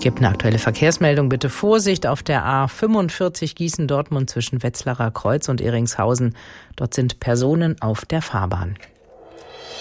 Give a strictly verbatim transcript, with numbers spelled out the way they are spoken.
Gibt eine aktuelle Verkehrsmeldung. Bitte Vorsicht auf der A fünfundvierzig Gießen-Dortmund zwischen Wetzlarer Kreuz und Ehringshausen. Dort sind Personen auf der Fahrbahn.